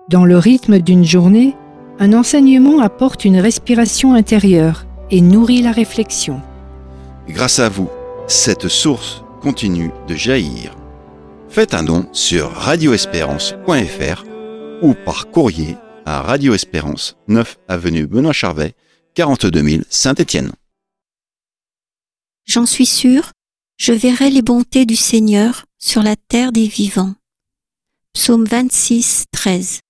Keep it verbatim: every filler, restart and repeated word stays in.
Dans le rythme d'une journée, un enseignement apporte une respiration intérieure et nourrit la réflexion. Grâce à vous, cette source continue de jaillir. Faites un don sur radio espérance point f r ou par courrier à Radio Espérance, neuf avenue Benoît Charvet, quarante-deux mille Saint-Étienne. J'en suis sûr, je verrai les bontés du Seigneur sur la terre des vivants. Psaume vingt-six, treize.